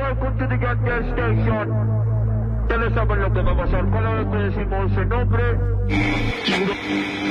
welcome to the gas station. Ya no saben lo que va a pasar cada vez que decimos el nombre.